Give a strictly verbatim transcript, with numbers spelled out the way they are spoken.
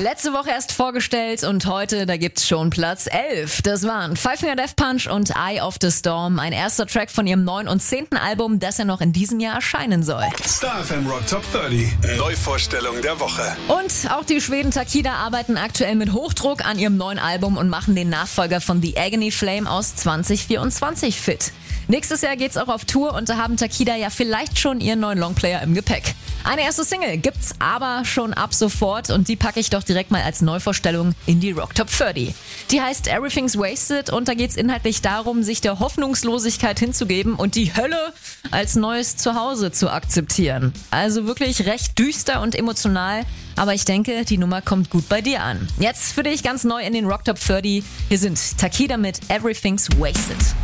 Letzte Woche erst vorgestellt und heute, da gibt's schon Platz elf. Das waren Five Finger Death Punch und Eye of the Storm, ein erster Track von ihrem neuen und zehnten Album, das ja noch in diesem Jahr erscheinen soll. Star F M Rock Top dreißig, Neuvorstellung der Woche. Und auch die Schweden Takida arbeiten aktuell mit Hochdruck an ihrem neuen Album und machen den Nachfolger von The Agony Flame aus zwanzig vierundzwanzig fit. Nächstes Jahr geht's auch auf Tour und da haben Takida ja vielleicht schon ihren neuen Longplayer im Gepäck. Eine erste Single gibt's aber schon ab sofort und die packe ich doch direkt mal als Neuvorstellung in die Rock Top dreißig. Die heißt Everything's Wasted und da geht's inhaltlich darum, sich der Hoffnungslosigkeit hinzugeben und die Hölle als neues Zuhause zu akzeptieren. Also wirklich recht düster und emotional, aber ich denke, die Nummer kommt gut bei dir an. Jetzt für dich ganz neu in den Rock Top dreißig. Hier sind Takida mit Everything's Wasted.